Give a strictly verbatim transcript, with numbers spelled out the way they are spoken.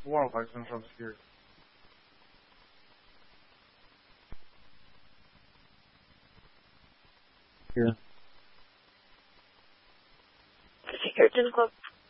wildlife and stuff here. Here. Here, just go.